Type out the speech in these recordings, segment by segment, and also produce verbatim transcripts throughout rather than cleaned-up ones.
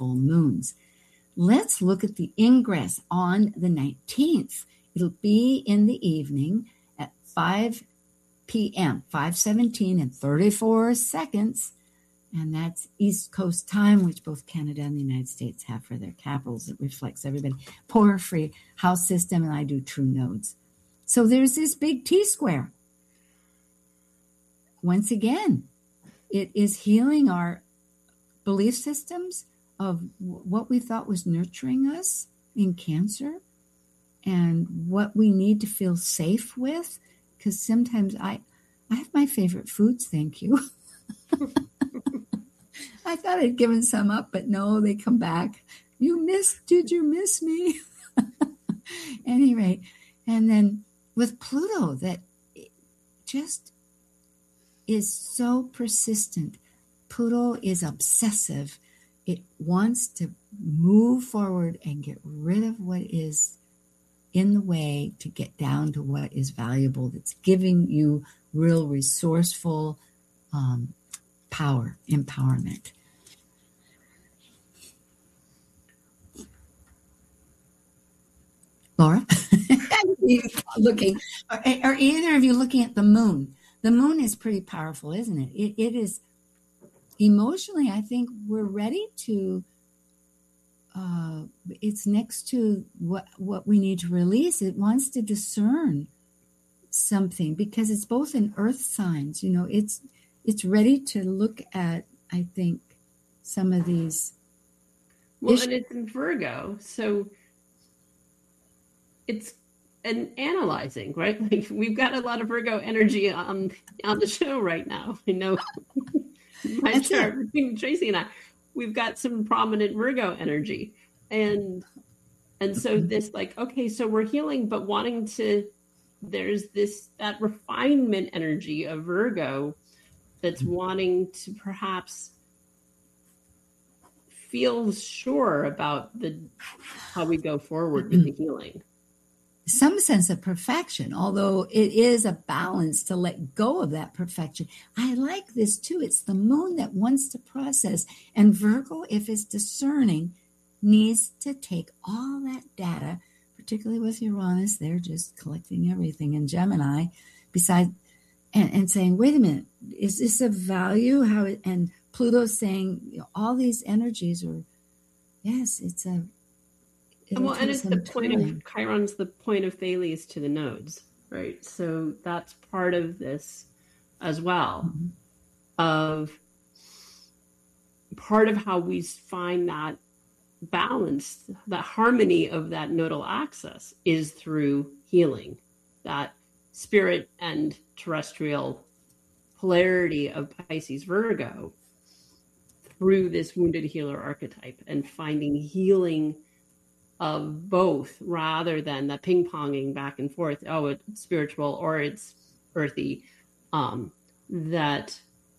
full moons. Let's look at the ingress on the nineteenth. It'll be in the evening at five p.m., five seventeen and thirty-four seconds. And that's East Coast time, which both Canada and the United States have for their capitals. It reflects everybody. Porphyry, house system, and I do true nodes. So there's this big T-square. Once again, it is healing our belief systems of what we thought was nurturing us in Cancer and what we need to feel safe with. Because sometimes I, I have my favorite foods, thank you. I thought I'd given some up, but no, they come back. You missed, did you miss me? Anyway, and then with Pluto, that just is so persistent. Pluto is obsessive. It wants to move forward and get rid of what is in the way to get down to what is valuable, that's giving you real resourceful um, power, empowerment. Laura? looking, are, are either of you looking at the moon? The moon is pretty powerful, isn't it? It, it is emotionally, I think we're ready to, uh, it's next to what, what we need to release. It wants to discern something because it's both in earth signs, you know, it's, it's ready to look at, I think, some of these. Well, issues. And it's in Virgo, so it's an analyzing, right? Like we've got a lot of Virgo energy on on the show right now. I know my That's chart it. between Tracy and I, we've got some prominent Virgo energy, and and so this like okay, so we're healing, but wanting to. There's this that refinement energy of Virgo that's wanting to perhaps feel sure about the how we go forward with the healing. Some sense of perfection, although it is a balance to let go of that perfection. I like this too. It's the moon that wants to process. And Virgo, if it's discerning, needs to take all that data, particularly with Uranus, they're just collecting everything in Gemini, besides, and, and saying, wait a minute, is this of value? How it, and Pluto's saying, you know, all these energies are, yes, it's a, well, and it's the point of Chiron's the point of Thales to the nodes, right? So that's part of this as well, mm-hmm. of part of how we find that balance, that harmony of that nodal axis is through healing, that spirit and terrestrial polarity of Pisces Virgo through this wounded healer archetype and finding healing of both rather than the ping-ponging back and forth. Oh, it's spiritual or it's earthy. Um, that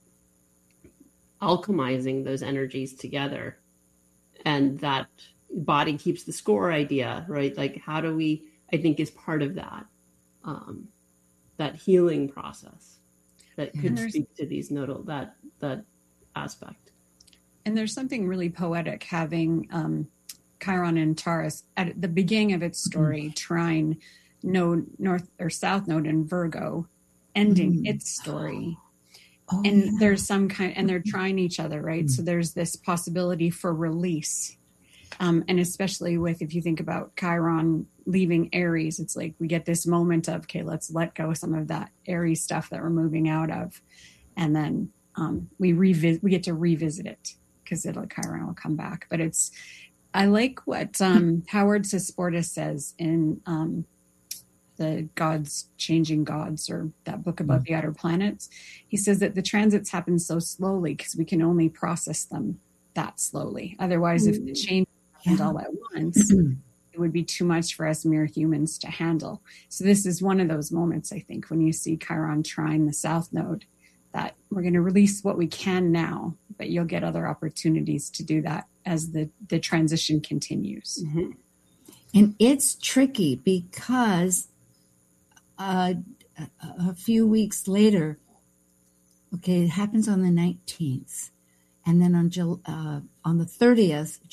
alchemizing those energies together and that body keeps the score idea, right? Like how do we, I think is part of that, um, that healing process that could speak to these nodal, that, that aspect. And there's something really poetic having, um, Chiron and Taurus at the beginning of its story, mm-hmm. trine node, north or south node in Virgo, ending mm-hmm. its story. Oh, and yeah. there's some kind, and they're trying each other, right? Mm-hmm. So there's this possibility for release. Um, and especially with, if you think about Chiron leaving Aries, it's like we get this moment of, okay, let's let go of some of that Aries stuff that we're moving out of. And then um, we revisit, we get to revisit it because it'll, Chiron will come back. But it's, I like what um, Howard Sasporta says in um, the Gods, Changing Gods, or that book about mm-hmm. the outer planets. He says that the transits happen so slowly because we can only process them that slowly. Otherwise, mm-hmm. if the change happened yeah. all at once, it would be too much for us mere humans to handle. So this is one of those moments, I think, when you see Chiron trine the South Node, that we're going to release what we can now, but you'll get other opportunities to do that as the, the transition continues. Mm-hmm. And it's tricky because uh, a, a few weeks later, okay, it happens on the nineteenth. And then on, uh, on the thirtieth,